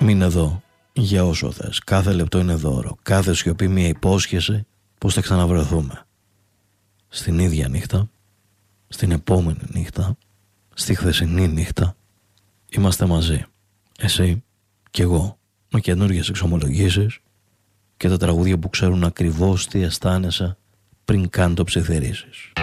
Μείνε εδώ για όσο θες. Κάθε λεπτό είναι δώρο. Κάθε σιωπή μια υπόσχεση πως θα ξαναβρεθούμε. Στην ίδια νύχτα, στην επόμενη νύχτα, στη χθεσινή νύχτα. Είμαστε μαζί. Εσύ και εγώ, με καινούργιες εξομολογήσεις και τα τραγούδια που ξέρουν ακριβώς τι αισθάνεσαι πριν καν το ψιθυρίσεις.